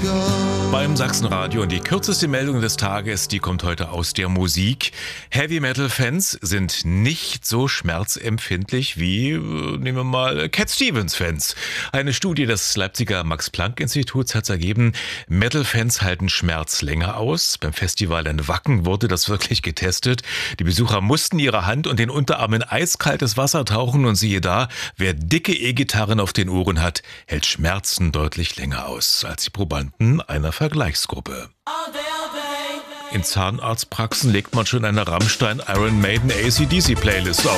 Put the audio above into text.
Beim Sachsenradio und die kürzeste Meldung des Tages, die kommt heute aus der Musik. Heavy-Metal-Fans sind nicht so schmerzempfindlich wie, nehmen wir mal, Cat Stevens-Fans. Eine Studie des Leipziger Max-Planck-Instituts hat ergeben, Metal-Fans halten Schmerz länger aus. Beim Festival in Wacken wurde das wirklich getestet. Die Besucher mussten ihre Hand und den Unterarm in eiskaltes Wasser tauchen und siehe da, wer dicke E-Gitarren auf den Ohren hat, hält Schmerzen deutlich länger aus als die Probanden einer Vergleichsgruppe. In Zahnarztpraxen legt man schon eine Rammstein, Iron Maiden, AC/DC Playlist auf.